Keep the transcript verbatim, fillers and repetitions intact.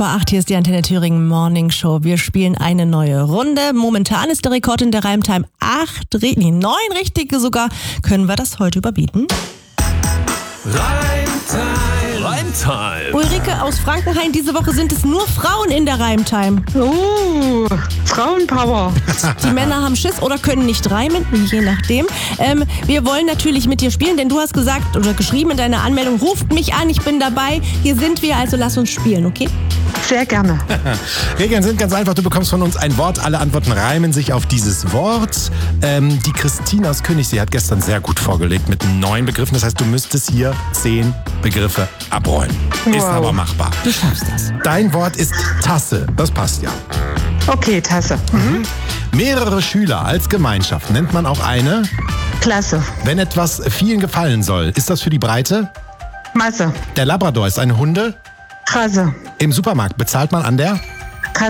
Bei acht, hier ist die Antenne Thüringen Morning Show. Wir spielen eine neue Runde. Momentan ist der Rekord in der Reimtime acht, nee, neun richtige sogar. Können wir das heute überbieten? Reimtime. Reimtime. Ulrike aus Frankenhain, diese Woche sind es nur Frauen in der Reimtime. Oh, Frauenpower. Die Männer haben Schiss oder können nicht reimen, je nachdem. Ähm, wir wollen natürlich mit dir spielen, denn du hast gesagt oder geschrieben in deiner Anmeldung, ruft mich an, ich bin dabei. Hier sind wir, also lass uns spielen, okay? Sehr gerne. Regeln sind ganz einfach. Du bekommst von uns ein Wort. Alle Antworten reimen sich auf dieses Wort. Ähm, die Christine aus Königssee hat gestern sehr gut vorgelegt mit neun Begriffen. Das heißt, du müsstest hier zehn Begriffe abräumen. Wow. Ist aber machbar. Du schaffst das. Dein Wort ist Tasse. Das passt ja. Okay, Tasse. Mhm. Mehrere Schüler als Gemeinschaft nennt man auch eine Klasse. Wenn etwas vielen gefallen soll, ist das für die Breite? Masse. Der Labrador ist eine Hunde? Rasse. Im Supermarkt bezahlt man an der?